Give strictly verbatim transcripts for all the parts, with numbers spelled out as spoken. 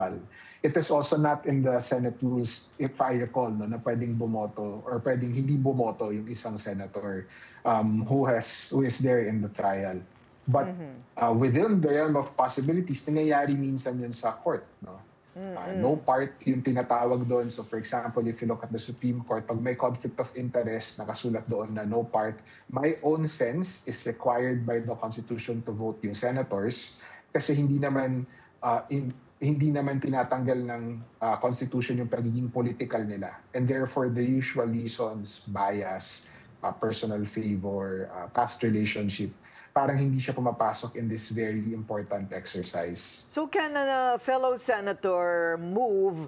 It is also not in the Senate rules, if I recall, no, na pwedeng bumoto or pwedeng hindi bumoto yung isang senator um, who has who is there in the trial. But uh, within the realm of possibilities, nangyayari minsan yun sa court. No? Uh, no part yung tinatawag doon. So for example, if you look at the Supreme Court, pag may conflict of interest, nakasulat doon na no part, my own sense is required by the Constitution to vote yung senators kasi hindi naman uh, in, hindi naman tinatanggal ng uh, Constitution yung pagiging political nila. And therefore, the usual reasons, bias, uh, personal favor, uh, past relationship, parang hindi siya pumapasok in this very important exercise. So can a fellow senator move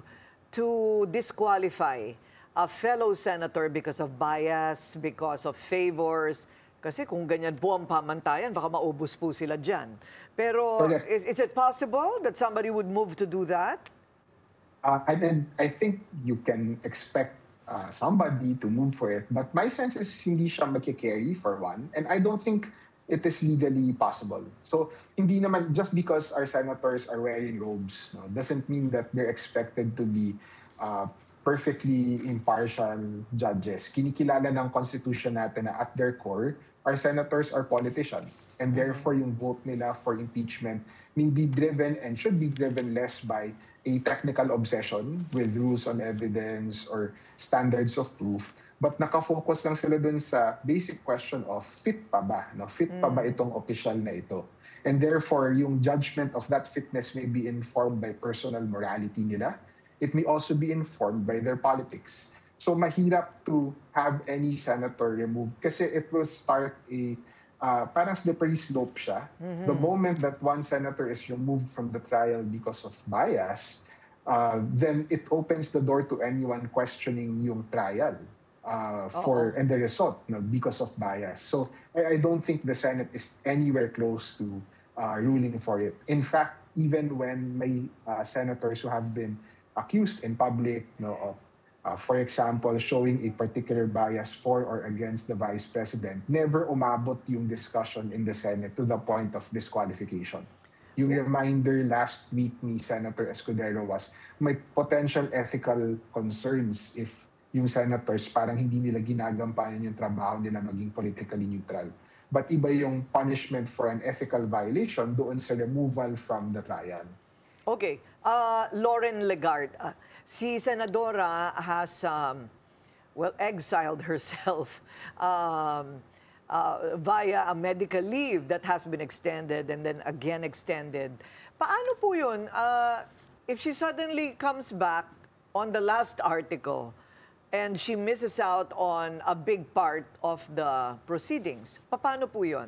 to disqualify a fellow senator because of bias, because of favors? Kasi kung ganyan po ang pamantayan, baka maubos po sila dyan. Pero is, is it possible that somebody would move to do that? Uh, I, mean, I think you can expect uh, somebody to move for it. But my sense is hindi siya magkikarry for one. And I don't think it is legally possible. So hindi naman, just because our senators are wearing robes, no, doesn't mean that they're expected to be uh, perfectly impartial judges. Kinikilala ng Constitution natin na at their core, our senators are politicians. And therefore, yung vote nila for impeachment may be driven and should be driven less by a technical obsession with rules on evidence or standards of proof, but nakafocus lang sila dun sa basic question of fit pa ba? No? Fit pa ba itong official na ito? And therefore, yung judgment of that fitness may be informed by personal morality nila. It may also be informed by their politics. So mahirap to have any senator removed kasi it will start a uh, parang slippery slope siya. Mm-hmm. The moment that one senator is removed from the trial because of bias, uh, then it opens the door to anyone questioning yung trial uh, for Uh-oh. and the result, no, because of bias. So I, I don't think the Senate is anywhere close to uh, ruling for it. In fact, even when may uh, senators who have been accused in public, no, of, uh, for example, showing a particular bias for or against the Vice President, never umabot yung discussion in the Senate to the point of disqualification. Yung reminder last week ni Senator Escudero was may potential ethical concerns if yung senators parang hindi nila ginagampanan yung trabaho nila maging politically neutral. But iba yung punishment for an ethical violation doon sa removal from the trial. Okay. Uh, Lauren Legard, uh, si Senadora has, um, well, exiled herself um, uh, via a medical leave that has been extended and then again extended. Paano po yun? Uh, if she suddenly comes back on the last article and she misses out on a big part of the proceedings, paano po yun?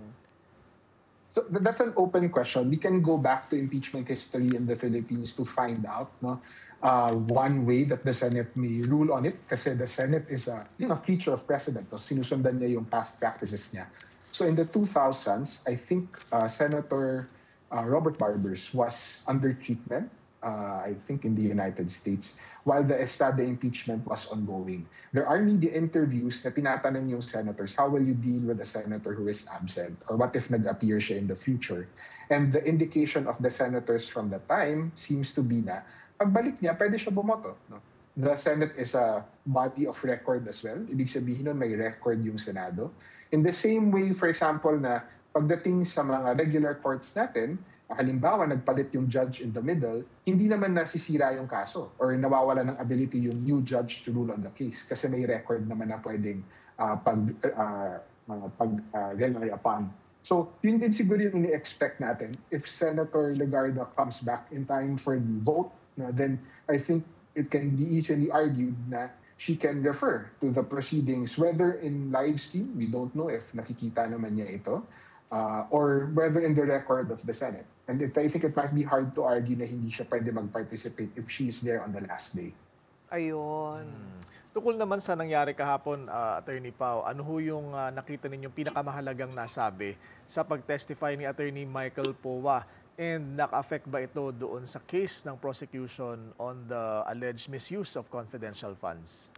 So that's an open question. We can go back to impeachment history in the Philippines to find out, no, uh, one way that the Senate may rule on it kasi the Senate is a, you know, creature of precedent. No? Sinusundan niya yung past practices niya. So in the two thousands, I think uh, Senator uh, Robert Barbers was under treatment, uh, I think in the United States, while the Estrada impeachment was ongoing. There are media interviews na tinatanong yung senators, how will you deal with a senator who is absent? Or what if nag-appear siya in the future? And the indication of the senators from the time seems to be na, pagbalik niya, pwede siya bumoto. No? The Senate is a body of record as well. Ibig sabihin nun, may record yung Senado. In the same way, for example, na pagdating sa mga regular courts natin, halimbawa, nagpalit yung judge in the middle, hindi naman nasisira yung kaso or nawawala ng ability yung new judge to rule on the case kasi may record naman na pwedeng uh, pag, uh, uh, pag uh, rely upon. So, yun din siguro yung ni-expect natin. If Senator Legarda comes back in time for the vote, na, then I think it can be easily argued na she can refer to the proceedings, whether in live stream, we don't know if nakikita naman niya ito, uh, or whether in the record of the Senate. And it, I think it might be hard to argue na hindi siya pwede mag-participate if she is there on the last day. Ayun. Hmm. Tungkol naman sa nangyari kahapon, uh, Attorney Pao, ano ho yung uh, nakita ninyong pinakamahalagang nasabi sa pag-testify ni Attorney Michael Powa? And naka-affect ba ito doon sa case ng prosecution on the alleged misuse of confidential funds?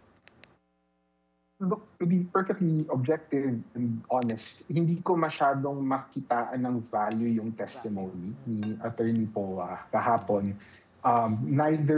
Look, to be perfectly objective and honest, hindi ko masyadong makitaan ng value yung testimony ni Attorney Powa kahapon. um, neither